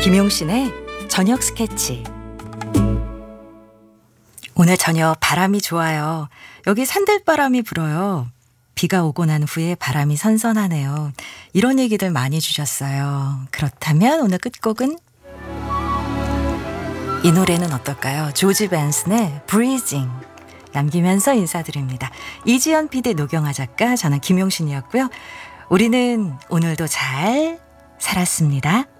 김용신의 저녁 스케치. 오늘 저녁 바람이 좋아요. 여기 산들바람이 불어요. 비가 오고 난 후에 바람이 선선하네요. 이런 얘기들 많이 주셨어요. 그렇다면 오늘 끝곡은 이 노래는 어떨까요? 조지 벤슨의 Breathing 남기면서 인사드립니다. 이지연 PD, 노경아 작가, 저는 김용신이었고요. 우리는 오늘도 잘 살았습니다.